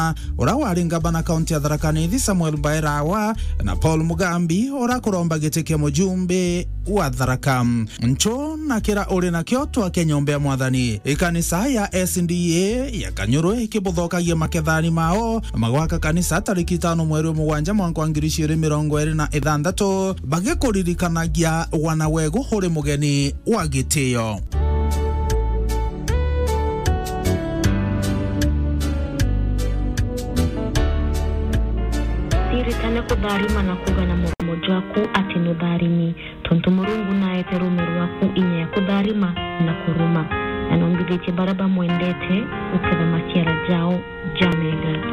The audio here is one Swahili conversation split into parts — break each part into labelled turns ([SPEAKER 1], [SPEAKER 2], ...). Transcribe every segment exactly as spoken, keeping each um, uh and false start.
[SPEAKER 1] ura wari ngabana kaunti ya Tharaka Nithi Samuel Bairawa na Paul Mugambi ura kuromba giti kia mujumbe wa Tharaka. Ncho na kira uri na kio twa kenyombe mwathani ikanisa ya S D A ya Kanyuru ikibuthokagia makethani mao magwaka kanisa tariki tano mweri wa mugwanja mwaka wa ngiri igĩrĩ mĩrongo ĩrĩ na ithathatũ bagikuririkanagia wanawegu huri mugeni wa gitio.
[SPEAKER 2] Tana kudharima na kuga na mmoja waku ati nudharimi tonto murungu na eterumeru waku inye ya kudharima na kuruma anongiviche baraba mwendete ukeda masiara jao jamega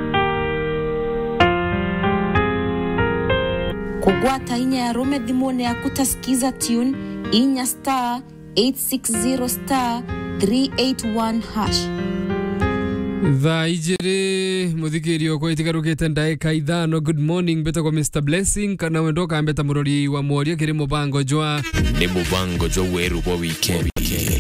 [SPEAKER 3] kugwata inye ya rome dhimone ya kutasikiza tune inya star eight six zero star three eight one hash.
[SPEAKER 4] Thaa ijiri muthikirio kwa itigarukite ndaika ithano. Good morning beta kwa Mister Blessing kana wendoka ambeta murori wa mworia kiri mubango jwa
[SPEAKER 5] ni mubango jwa weru kwa weekend.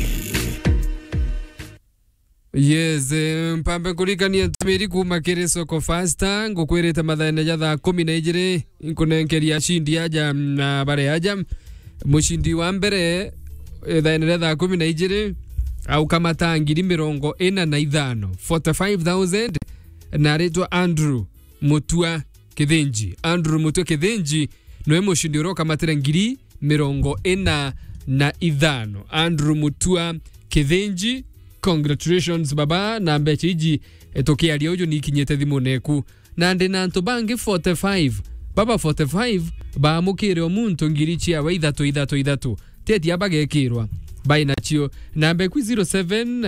[SPEAKER 4] Yes, mpambe kurikania tumiri kuma kiri soko fasta ngukwirite mathaine ya thaa kumi na ijiri nkunenkeria ashindi aja na bare aja mushindi wa mbere thaine thaa kumi na ijiri au kama tangiri mirongo ina na ithano forty-five thousand na retwa Andrew Mutua Kithenji. Andrew Mutua Kithenji noe mushindi uroka matira ngiri mirongo ina na ithano. Andrew Mutua Kithenji, congratulations baba na mbeche iji etokia ria ujo nikinyete thimu neku na ndi na nto bangi forty-five baba forty-five ba mukire omuntu ngiri chia wa ithatu ithatu ithatu teti abagekirwa by nachio number ku zero seven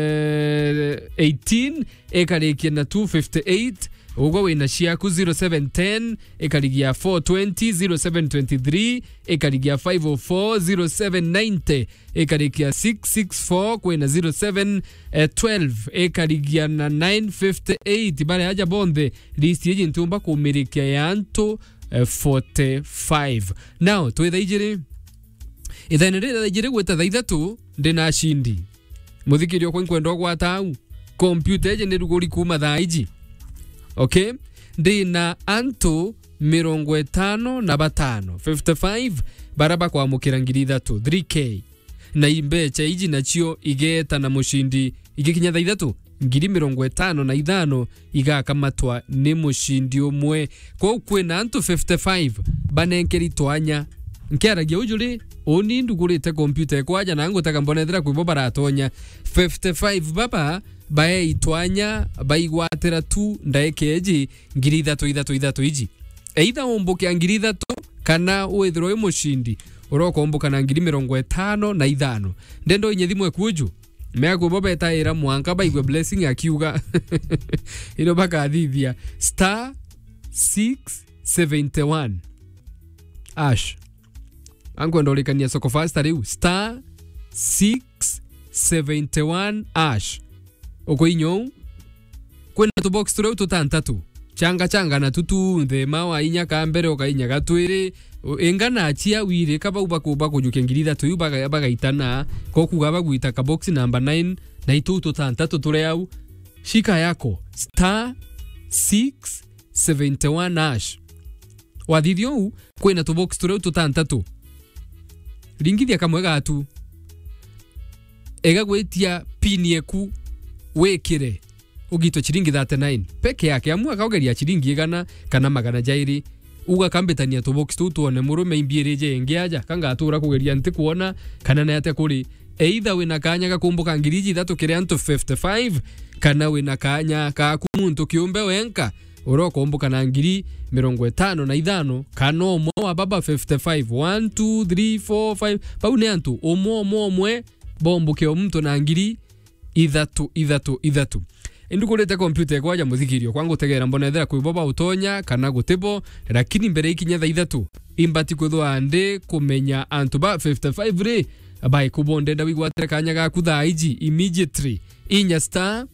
[SPEAKER 4] eighteen ekarikia na two fifty-eight ugo wina shia ku zero seven ten ekarigia four twenty zero seven twenty-three ekarigia five oh four zero seven ninety ekarigia six sixty-four kwena zero seven twelve ekarigia na nine fifty-eight bale haja bonde list yeji ntumba kumirikia yanto forty-five. Now tuwetha ijiri ithainirira ijiri gweta thaithatu ndina ashindi muthikirio kwa nkwendo gwa tau computer eje ni ruguri kuma thaiji. Okay, ndina anto mirongo etano na batano fifty-five baraba kwa mukira ngiri ithatu three K na imbecha iji nachio igeta na mushindi igikinya thaithatu ngiri mirongo etano na ithano igakamatwa ni mushindi umwe kwa kwena anto fifty-five banenkeri twanya nkeragia ujuri oni ndugurite computer kwaja nango taka mbonethera kwibo baratonya fifty-five baba bae itwanya baigwatira tu ndaekeji ngiri ithatu ithatu ithatu iji either umbuke ngiri ithatu kana wethiro e mushindi uroko umbuka na ngiri mirongo etano na ithano ndendo inyethimwe kuju meako baba etaira mwanka baigwe Blessing akiuga ino baka thithia star six seventy-one ash ango ndolekania soko fasta riu star six seventy-one ash uko inyo kwena to box turo tutantatu changa changa na tutu nthe mawa inya ka mbere okainya gatwiri engana achia wire kaba uba kuba kujuke ngirida tu baga baga itana ko kugaba guita ka box number nine na itu tutantatu ture au shika yako star six seventy-one ash wadithio kwena to box turo tutantatu ringithia kamwe gatu ega gwetia pin yeku wekire ugito chiringi thirty-nine peke yake amwa kaugeria chiringi igana kana magana jairi uga kambetania to box tu tuone murume imbiereje engiaja kanga atura kugeria nti kuona kana na ate kuri either wina kanya gakumbuka ngiriji thatu kire anto fifty-five kana wina kanya ka kumuntu kiumbe wenka uroko umbuka na ngiri mirongo etano na ithano kana omo wa baba fifty-five one two three four five paune antu omo omo omwe bombuke omuntu na ngiri ithatu ithatu ithatu indukurete computer kwaja muthikirio kwangu tegera mbonethera kwiboba utonya kana gutibo lakini mbere ikinya tha ithatu imbati kuthwa ande kumenya antu ba fifty-five re abai kubonde ndawi gwatera kanya ga kutha iji immediately inya star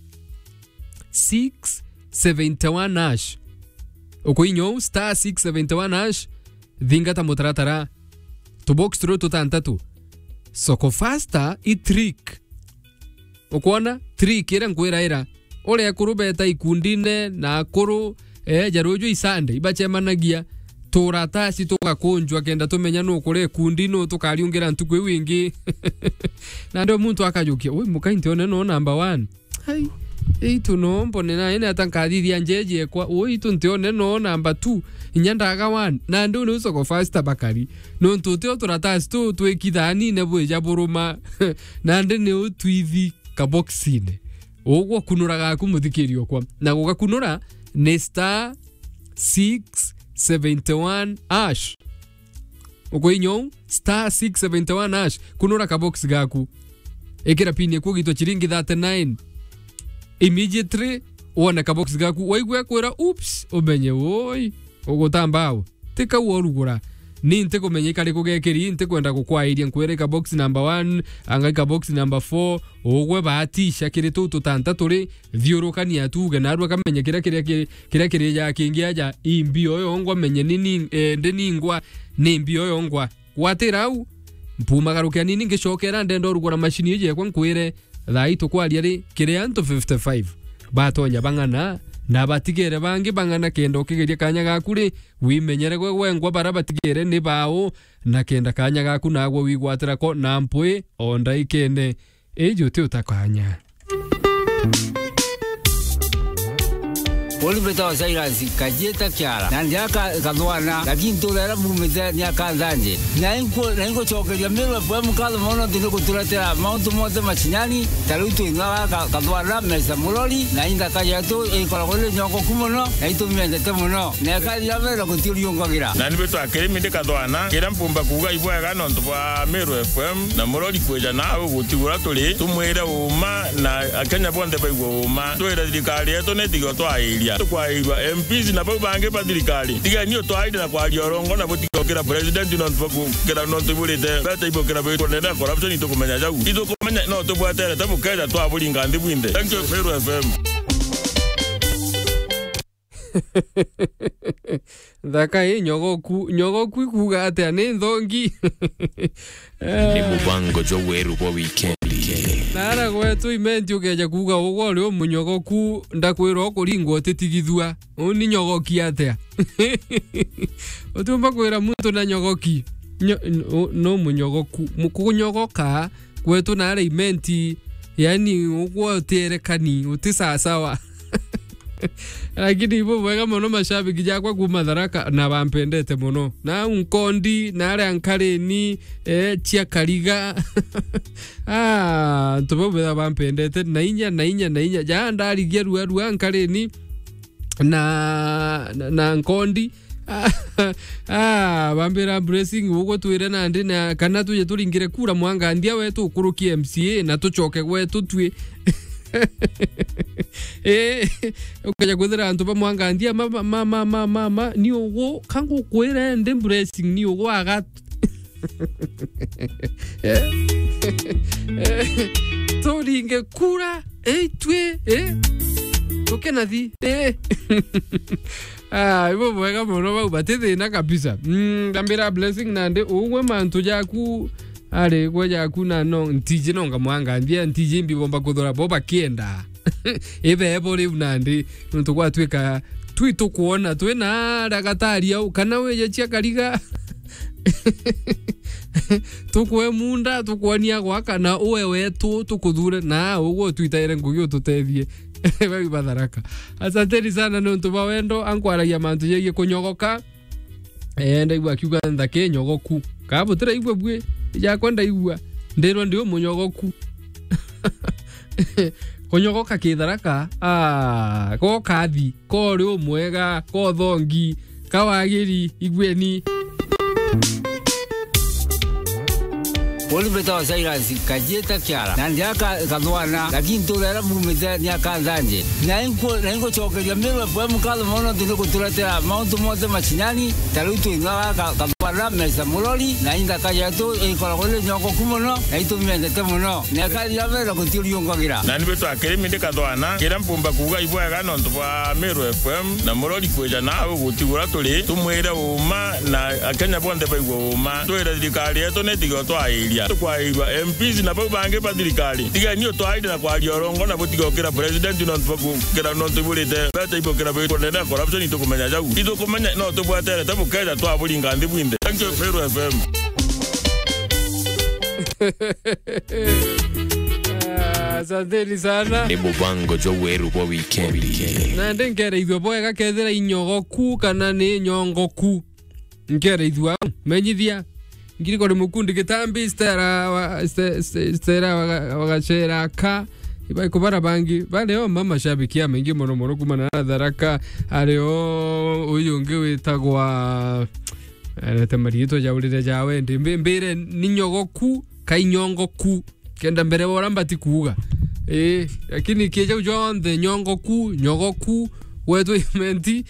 [SPEAKER 4] six seventy-one ash uko inyo star six seventy-one ash dhingata mutaratara to box tro tutantatu soko faster i trick ukona trick era ngwera era ore kurubeta ikundine na kuru eh jarojo isande ibachemanagia turatasi tugakunjwa kenda tumenya no kure kundino tukariungira ntukwe wingi na ndo muntu akajukia oi mukainti one no number one hai ei tuno mbone na ene atankadithia njeje kwa oi tuntione no number two inyandaga one na ndo no soko faster bakari no ntutio turatasi tu twekithani ne bweja buruma na ndi ne utwithi ka boxine ogwo kunuraga kumuthikirio kwa na gugakunura ne star six seventy one ash uko inyo star six seventy one ash kunura ka box gaku ekira pini ku gito chiringi thirty-nine immediately wona ka box gaku waigwe kwera oops obenye woi ugutambao tika worugura ni nte kumenyeka liko gekeri nte kwenda kukwairia nkwere ka box number one anga ka box number four ogwe batisha kire tu tutanta turi thiurukania tuge na arwa kamenya kira kira kira kira ya kingi aja imbio yo ngwa menye nini eh, ndeni ngwa ni mbio yo ngwa kwatira au mpuma garukia nini ngicokera ndendo rugura machine ye kwa nkwire thaito kwaria ri kire anto fifty-five batonya bangana na batigere bangi bangana kendo kigeria kanya gakuri wimenyere gwe gwengwa bara batigere ni bawo na kenda kanya gaku nagwo wigwatira ko na mpwe onda ikene ejo te utakanya
[SPEAKER 6] Oli beta sairasi kajeta kyara na ndiaka kadwana lakini tolera mumeza nya kanzanje na inko na inko chokeria mero kwa mukalo mono ndino kutulatera mount mote machinani talutu inga kadwana mesa muloli na inda kaya to ikola kole nyoko kumono na ito mende temono na kali ya mero kutiri yongagira
[SPEAKER 7] na nibeto akere minde kadwana kera mpumba kuga ibwa ga nonto kwa mero F M na muloli kweja na gutigura tuli tumwera uma na akenya bonde baigwo uma twera thirikari eto ne tigo twairi kwa iwa M Ps na bange padirikali tiga niyo to aida kwa riorongo na botikokera president non foku kera non to bulete beta ibo kera beto na corruption ito kumenya jau ito kumenya no to bwatera tabu kera to abulinga ndibwinde thank you Meru F M
[SPEAKER 4] Daka e nyogoku nyogoku kuga ate ne ndongi
[SPEAKER 5] ni mubango jo weru bo weekend
[SPEAKER 4] nara gwetu imenti ugeja kuga ugo ri omunyogoku ndakwira okuringwo titigithua uni nyogoki atea otumba kwira muntu na nyogoki no munyogoku mukunyogoka gwetu nara imenti yani ugo terekani utisasawa lakini ibo wega mono mashabiki jakwa kuma Tharaka na bampendete mono na unkondi na ale ankareni eh chia kariga ah tobo beda bampendete na inya na inya na inya ja ndari geru eru ankareni na na nkondi ah bambira blessing ugo twire na ndi na kana tuje turingire kura mwanga ndia wetu kuruki M C A na tuchoke gwetu twi eh ukaja gwethera antu ba mwanga ndia mama mama mama mama ni ugo kango kwera ndi blessing ni ugo aga turinge kura eh twe eh tokena thi eh ah ibo wega mono ba batete na kabisa mm gambira blessing nande uwe mantu jaku ale gweja kuna no ntije no ngamwanga ndia ntije mbibomba kuthora boba kienda ebe ebore unandi ntu kwatwika twito kuona twena dagatari au kana weje chia kariga tukwe munda tukwania gwaka na uwe wetu tukuthure na ugo twitaire ngugyo tutethie babi Tharaka asanteni sana no ntu bawendo ankwaragia mantu yeye kunyogoka enda igwa kiuga ndake nyogoku kabo tira igwa bwe ya kwenda igwa ndero ndio munyogoku konyogoka ki Tharaka ah ko kathi ko ri umwega ko thongi kawagiri igweni
[SPEAKER 6] Oli beta sairasi kajeta kyara na ndiaka kadwana lakini tolera mumeza nya kanzanje na inko na inko chokeria mero kwa mukalo mono ndino kutulatera mount mote machinani talutu inga Para mesa muloli na inda kaya tu ikola kole nyoko kumono na itu miende temono na kali ya vera kutiri yongagira
[SPEAKER 7] na nibeto akere minde kadwana kera mpumba kuga ibwa gano ntwa Meru F M na muloli kweja nawe gutigura tuli tumwira uma na akenya bonde baigwa uma twira thirikari eto ne tigo twairia tukwairwa M Ps na bange ba thirikari tiga ni twaide na kwa riorongo na butigo kira president no ntwa kira no tubulite beta ibo kira be na corruption itukumenya jau itukumenya no tubwatere tabukeja twabulinga ndibwinde. Thank you, Meru F M.
[SPEAKER 4] Asanteni sana.
[SPEAKER 5] Ni mubango jo weru kwa weekendi.
[SPEAKER 4] Na ndengere ithwa boega kethera inyogoku kana ni nyongoku. Ngere ithwa menyithia. Ngiri kore mukundi gitambi stera stera wagachera ka ibai kubara bangi bale o mama shabikia mengi mono mono kumana na Tharaka areo uyu ngi witagwa Arete marito jaulire jawe ndimbe mbere ninyogoku kainyongoku kenda mbere boramba tikuga eh lakini kieja ujonde nyongoku nyogoku wetu imenti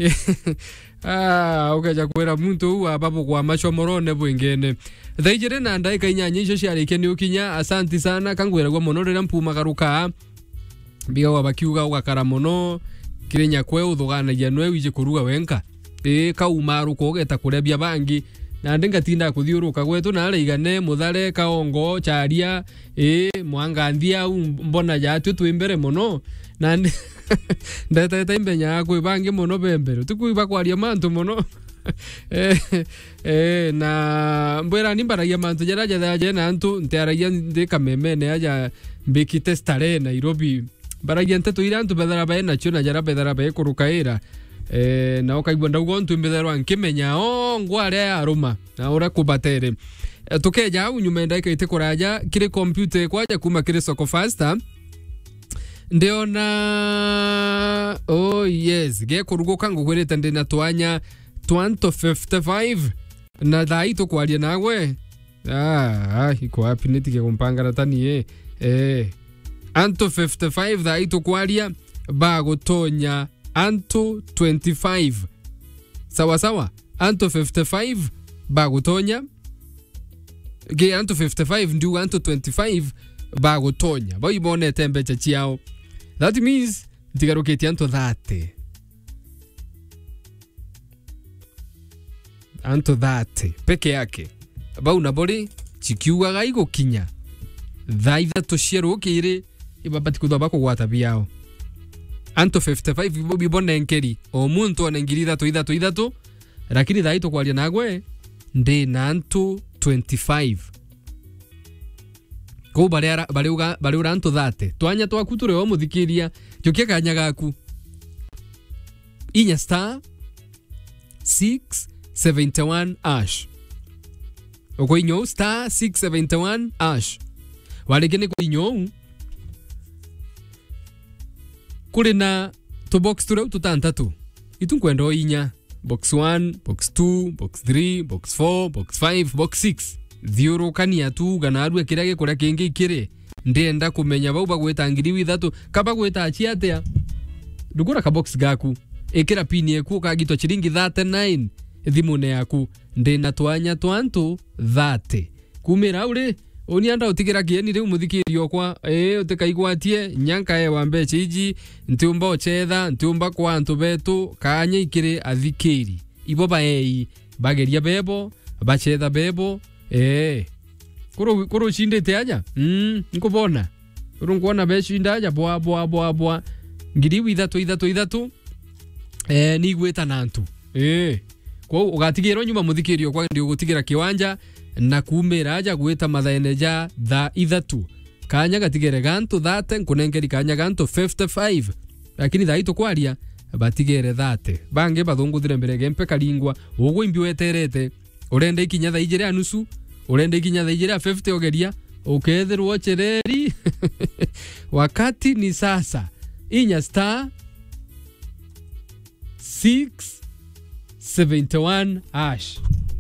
[SPEAKER 4] ah ukaja kwera muntu wa babu kwa macho morone bwingene thaijire na ndai kainyanya icio ciarike ni ukinya asanti sana kangwira gwa mono rira mpuma garuka biga wa bakiuga ugakara mono kirenya kwe uthuganagia nwe wije kuruga wenka e kaumaru kogeta kurebia bangi na ndingatinda kuthiuruka gwetu na araigane muthare kaongo charia e mwanganthia mbona jatu twimbere mono na ndeta timbenya yako bangi mono bembere tukuiba kwaria mantu mono eh eh na mbera nimbaragia mantu jaraja daje na antu ntaragia ndika memene aja mbiki testare Nairobi baragia nteto ira antu bedara bae na chuna jara bedara bae kurukaira eh na okaigwa ndaugo ntu mbetherwa nkimenya o ngware ya ruma na ora kubatere e, tukeja unyume ndaika ite kuraja kire computer kwaja kuma kire soko faster ndio na oh yes ge kurugo kangu kwirete ndina twanya twenty fifty-five na daito kwaria nawe ah ah iko hapi nitike kumpanga tani eh eh anto fifty-five daito kwaria bago tonya anto twenty-five sawa sawa anto fifty-five bagutonya ge anto fifty-five ndio anto twenty-five bagutonya boy bone tembecha chiao that means tigaroketi anto thirty anto thirty peke yake bau na bori chikiuga gaigo kinya thaitha toshero kire ibabati kudhoba kugwata biao anto fifty-five bobi bonenkeri o muntu onengirida to ithatu ithatu lakini thaito kwaria nagwe ndi na anto twenty-five ko barera bareuga bareuga anto thirty twanya twaku ture o muthikiria jokia kanya gaku inya star six seventy-one ash oko inyo star six seventy-one ash walegene ko inyo kule na to box ture tutantatu itunkwendo inya box one box two box three box four box five box six thiuru kania tu ganaru ekirage kura kingi kire ndenda kumenya bau bagwetangiri ithatu kaba gweta achiatea ndugura ka box gaku ekira pini eku kagito chiringi thirty-nine thimune yaku ndina twanya twantu thirty kumira uri oni anda utigira kieni riu muthikirio kwa eh utikaigwatie nyanka e wa mbeche iji ntiumba ochetha ntiumba kwa antu betu kanya ikire athikiri ibo baei bageria bebo bachetha bebo eh kuru kuru shindete aja mm nkubona kuru ngona beshinda aja bwa bwa bwa bwa ngiri withatu ithatu ithatu eh ni gweta nantu eh kwa ugatigiro nyuma muthikirio kwa ndio gutigira kiwanja na kumira aja gweta mathaeneja tha ithatu kanya gatigere gantu thirty nkunengeri kanya gantu fifty-five lakini thaito kwaria batigere thirty bange bathunguthire mbere gempe kalingwa ugo imbi weterete urende ikinya thaijire anusu urende ikinya thaijire fifty ogeria ukethirwo chereri wakati ni sasa inya star six seventy-one ash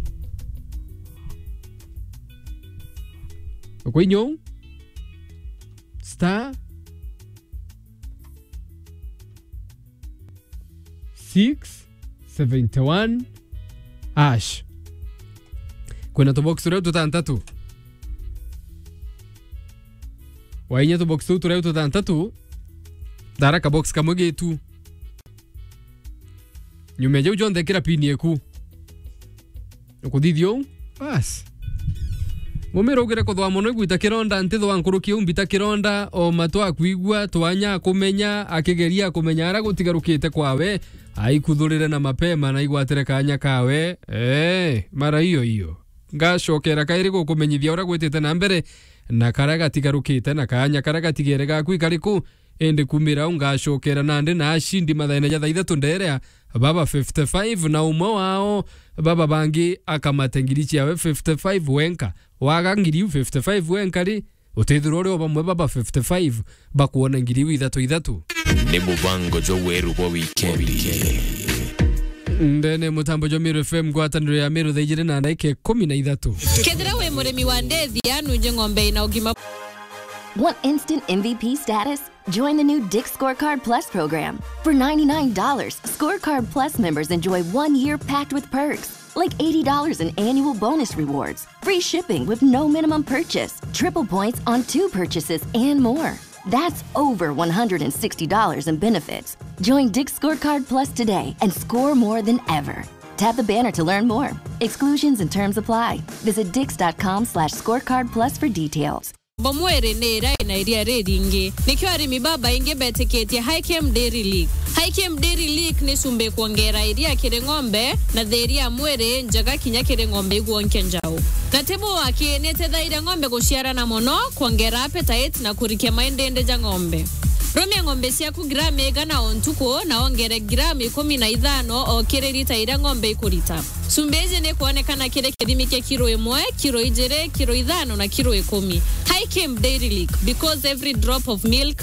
[SPEAKER 4] okwenyo star six seventy-one ash kwena to box reu tutantatu wainya to box tu reu tutantatu dara ka box kamwe gitu nyume je ujonde kira pini eku ukuthithio bas Mumero ugire kuthwa muno igwita kironda ntitho wankuruki umbita kironda o matwa kuigwa twanya kumenya akigeria kumenya ara gutigarukite kwawe aikuthurire na mapema na igwatire kanya kawe eh mara hiyo hiyo ngacokera kairi gukumenyithia ura gwitite na mbere na karaga tigarukite na kanya karaga tigere gaku ikariku ende kumira ngacokera nande na ashindi mathaina ja thaithatu nderea baba fifty-five na umo wao baba bangi akamatengiri ciawe fifty-five wenka waga ngiri fifty-five wenka ri utethiro ri bamwe baba fifty-five bakuona ngiri ithatu ithatu
[SPEAKER 5] ni mubango jo weru bo weekend
[SPEAKER 4] ndene mutambo jo Meru F M gwataniro ya Meru thaijire na ndaike kumi na ithatu
[SPEAKER 8] kethira we murimi wa ndethi anu nje ng'ombe ina ugima.
[SPEAKER 9] Want instant M V P status? Join the new Dick Scorecard Plus program. For ninety-nine dollars, Scorecard Plus members enjoy one year packed with perks, like eighty dollars in annual bonus rewards, free shipping with no minimum purchase, triple points on two purchases, and more. That's over one hundred sixty dollars in benefits. Join Dick Scorecard Plus today and score more than ever. Tap the banner to learn more. Exclusions and terms apply. Visit dix.com slash scorecard plus for details.
[SPEAKER 8] Bomwere nera ina iria redingi nikyo arimi baba inge beteketi Highcam Dairy League. Highcam Dairy League ni sumbe kuongera iria kire ng'ombe na theria mwere njaga kinya kire ng'ombe iguonke njao. Na tebo wake nete thaira ng'ombe gushiara na mono kuongera appetite na kurikia maendende ja ng'ombe. Romia ng'ombe ciaku gramu igana ontuko na ongere gramu kumi na ithano o kire lita ira ng'ombe ikurita. Sumbezi ne kuonekana kire kithimi kia kiro imwe, kiro ijere, kiro ithano na kiro ikumi. Highcam Dairy League, because every drop of milk